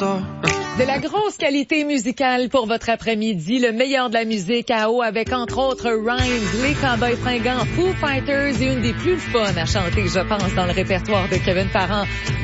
tard. De la grosse qualité musicale pour votre après-midi, le meilleur de la musique à eau avec entre autres Rhymes, les Cowboys Fringants, Foo Fighters et une des plus fun à chanter, je pense, dans le répertoire de Kevin Parent.